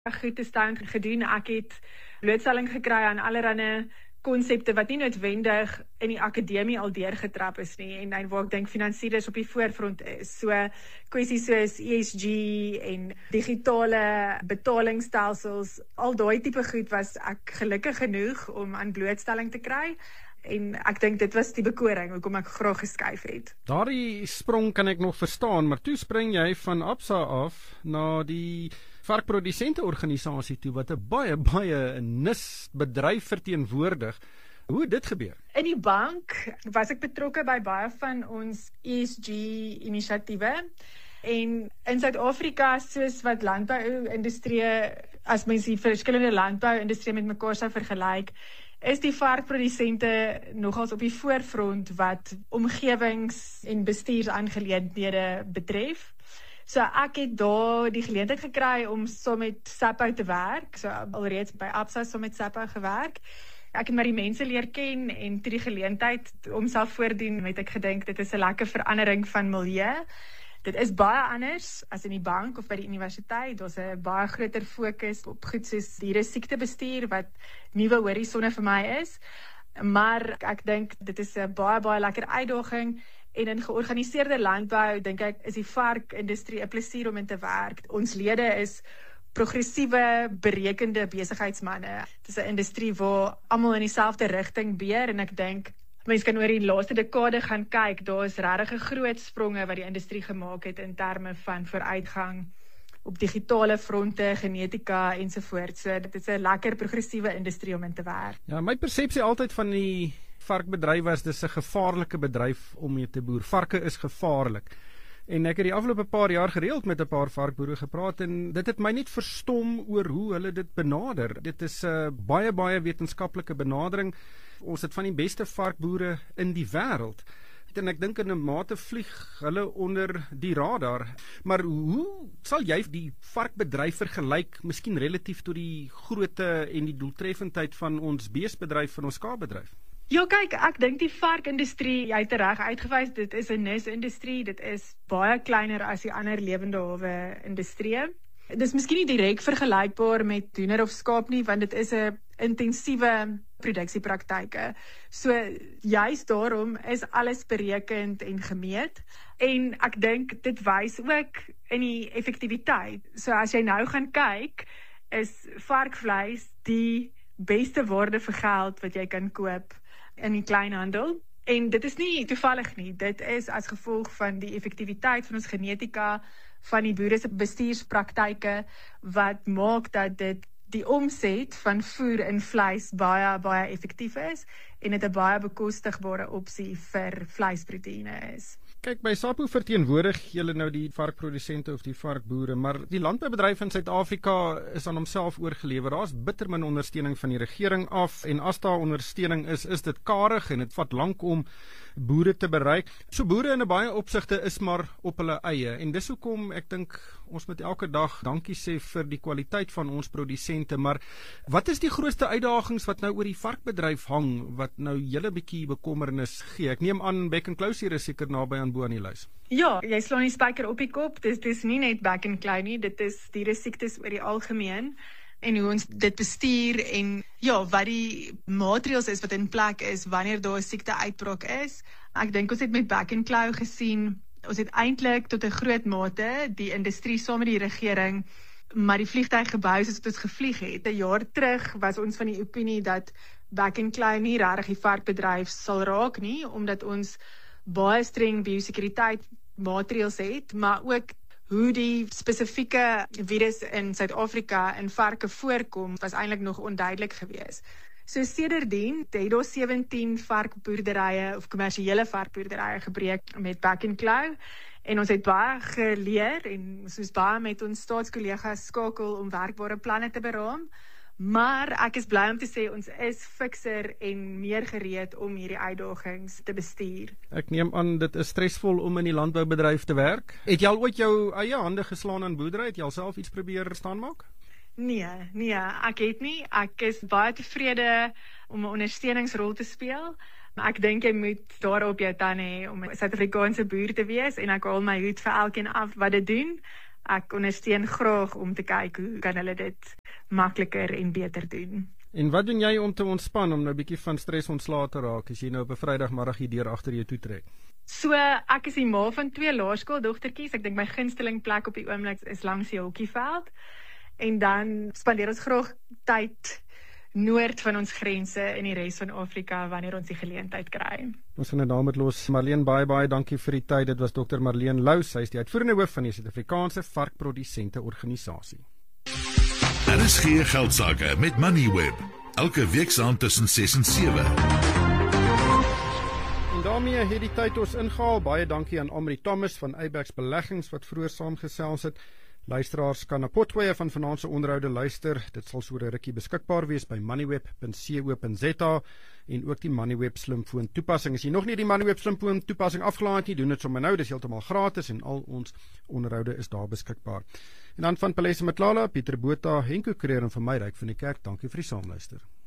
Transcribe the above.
goed te staan gedoen. Ek het blootstelling gekry aan allerlei konsepte wat nie noodwendig in die akademie al deurgetrap is nie, en waar ek dink finansierders op die voorfront is. So kwessies soos ESG en digitale betalingsstelsels, al daai tipe goed was ek gelukkig genoeg om aan blootstelling te kry. En ek dink dit was die bekoring hoekom ek graag geskuif het. Daardie sprong kan ek nog verstaan, maar toe spring jy van Absa af na die varkprodusenteorganisasie toe, wat 'n baie nis bedryf verteenwoordig. Hoe het dit gebeur? In die bank was ek betrokke by baie van ons ESG-inisiatiewe. En in Suid-Afrika, soos wat landbouindustrie, as mens die verskillende landbouindustrie met mekaar sou vergelyk, is die varkprodusente nogals op die voorfront wat omgewings- en bestuursaangeleenthede betref. So ek het daar die geleentheid gekry om saam met SAPO te werk, so alreeds by Absa saam met SAPO gewerk. Ek het maar die mense leer ken en toe die geleentheid om self voordoen, het ek gedink dit is 'n lekker verandering van milieu. Dit is baie anders as in die bank of by die universiteit. Daar's 'n baie groter fokus op goed soos dieresiektbestuur wat nuwe horisonne vir my is. Maar ek dink dit is 'n baie lekker uitdaging. En in georganiseerde landbou dink ek is die varkindustrie 'n plesier om in te werk. Ons lede is progressiewe, berekende besigheidsmense. Dit is 'n industrie waar almal in dieselfde rigting beer en ek dink mense kan oor die laaste dekade gaan kyk, daar is regtig 'n groot spronge wat die industrie gemaak het in terme van vooruitgang op digitale fronte, genetika ensovoorts. So dit is 'n lekker progressiewe industrie om in te werk. Ja, my persepsie altyd van die varkbedryf was dis 'n gevaarlike bedryf om mee te boer. Varke is gevaarlik. En ek het die afgelope paar jaar gereeld met 'n paar varkboere gepraat en dit het my net verstom oor hoe hulle dit benader. Dit is 'n baie wetenskaplike benadering. Ons het van die beste varkboere in die wêreld. En ek dink in 'n mate vlieg hulle onder die radar. Maar hoe sal jy die varkbedryf vergelyk, miskien relatief tot die grootte en die doeltreffendheid van ons beesbedryf, van ons skaapbedryf? Ja, kyk, ek dink die varkindustrie, jy het reg uitgewys, dit is 'n nisindustrie, dit is baie kleiner as die ander lewende hawe industrie. Dit is miskien nie direk vergelykbaar met hoender of skaap nie, want dit is 'n intensiewe produksiepraktyke. So juist daarom is alles berekend en gemeet. En ek dink dit wys ook in die effektiwiteit. So as jy nou gaan kyk, is varkvleis die beste waarde vir geld wat jy kan koop in die kleinhandel. En dit is nie toevallig nie. Dit is as gevolg van die effektiwiteit van ons genetika, van die boere se bestuurspraktyke, wat maak dat dit die omset van voer en vleis baie effektief is en dit 'n baie bekostigbare opsie vir vleisproteïene is. Kyk, by SAPO verteenwoordig julle nou die varkprodusente of die varkboere, maar die landboubedryf in Suid-Afrika is aan homself oorgelewer. Daar's bitter min ondersteuning van die regering af en as daar ondersteuning is dit karig en dit vat lank om boere te bereik. So boere in 'n baie opsigte is maar op hulle eie en dis hoekom ek dink ons moet elke dag dankie sê vir die kwaliteit van ons produsente. Maar wat is die grootste uitdagings wat nou oor die varkbedryf hang, wat nou julle bietjie bekommernis gee? Ek neem aan Back and Close is seker naby aan bo aan die lys. Ja, jy slaan die spyker op die kop. Dis nie net Back and Close nie, dit is dieresiektes oor die algemeen en hoe ons dit bestuur en ja, wat die maatreëls is wat in plek is wanneer daar 'n siekte uitbraak is. Ek dink ons het met Back and Close gesien, ons het eintlik tot 'n groot mate die industrie saam met die regering maar die vliegtuig gebou soos dit gevlieg het. 'n jaar terug was ons van die opinie dat Back and Close nie regtig die varkbedryf sal raak nie, omdat ons baie streng biosekuriteit maatreëls het, maar ook hoe die spesifieke virus in Suid-Afrika in varke voorkom, was eintlik nog onduidelik geweest. So sedertdien het daar 17 varkboerderye of kommersiële varkboerderye gebreek met Back and Close en ons het baie geleer en ons is baie met ons staatskollegas skakel om werkbare planne te beraam. Maar ek is bly om te sê ons is fikser en meer gereed om hierdie uitdagings te bestuur. Ek neem aan dit is stresvol om in die landboubedryf te werk. Het jy al ooit jou eie hande geslaan aan boerdery? Het jy alself iets probeer staan maak? Nee, ek het nie. Ek is baie tevrede om 'n ondersteuningsrol te speel. Maar ek dink jy moet daarop jou tande hê om 'n Suid-Afrikaanse boer te wees en ek haal my hoed vir elkeen af wat dit doen. ek ondersteun graag om te kyk hoe kan hulle dit makliker en beter doen. En wat doen jy om te ontspan, om nou 'n bietjie van stres ontslae te raak, as jy nou op 'n Vrydagmiddag hier deur agter jou toe trek? So, ek is die ma van 2 laerskooldogtertjies. Ek dink my gunsteling plek op die oomblik is langs die hokkieveld. En dan spandeer ons graag tyd noord van ons grense in die res van Afrika wanneer ons die geleentheid kry. Ons gaan dit daarmee los. Marlene, baie dankie vir die tyd. Dit was Dr. Marlene Lous, sy is die uitvoerende hoof van die Suid-Afrikaanse Varkprodusente Organisasie. RSG Geldsaake met Moneyweb, elke week saand tussen 6 en 7. En daarmee het die tyd ons ingehaal. Baie dankie aan Amri Thomas van Abex Beleggings wat vroeër saamgesels het. Luisteraars kan na potgoeie van vanaand se onderhoude luister. Dit sal so 'n rukkie beskikbaar wees by moneyweb.co.za en ook die Moneyweb slimfoon toepassing. As jy nog nie die Moneyweb slimfoon toepassing afgelaai het nie, doen dit sommer nou. Dis heeltemal gratis en al ons onderhoude is daar beskikbaar. En dan van Palesa Matlala, Pieter Botha, Henko Kreer en van my Ryk van die Kerk. Dankie vir die saamluister.